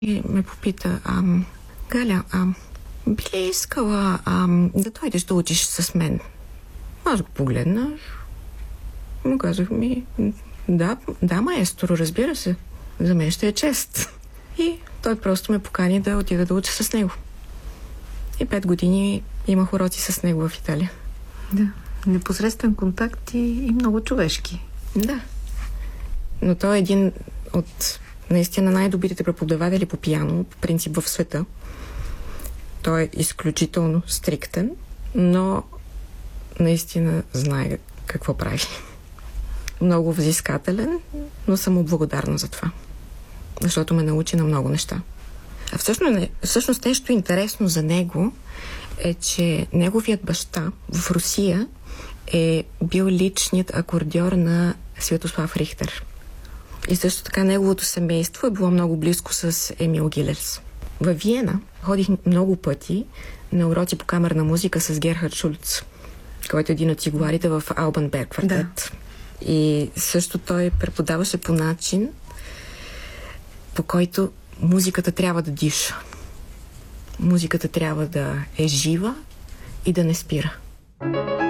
И ме попита, Галя, би ли искала да дойдеш да учиш с мен? Аз го погледнах. Му казах да, маестро, разбира се. За мен ще е чест. И той просто ме покани да отида да уча с него. И 5 години имах уроци с него в Италия. Да, непосредствен контакт и много човешки. Да. Но той е един от наистина най-добрите преподаватели по пиано, по принцип в света. Той е изключително стриктен, но наистина знае какво прави. Много взискателен, но съм му благодарна за това. Защото ме научи на много неща. А всъщност нещо интересно за него е, че неговият баща в Русия е бил личният акордьор на Светослав Рихтер. И също така неговото семейство е било много близко с Емил Гилерс. Във Виена ходих много пъти на уроци по камерна музика с Герхард Шулц, който е един от цигуларите в Албан Берг квартет. Да. И също той преподаваше по начин, по който музиката трябва да диша. Музиката трябва да е жива и да не спира.